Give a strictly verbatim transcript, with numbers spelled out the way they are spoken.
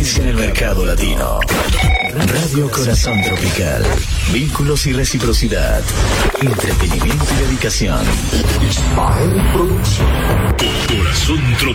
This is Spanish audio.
referencia en el mercado latino. Radio Corazón Tropical. Vínculos y reciprocidad. Entretenimiento y dedicación. Ismael Producción. Corazón Tropical.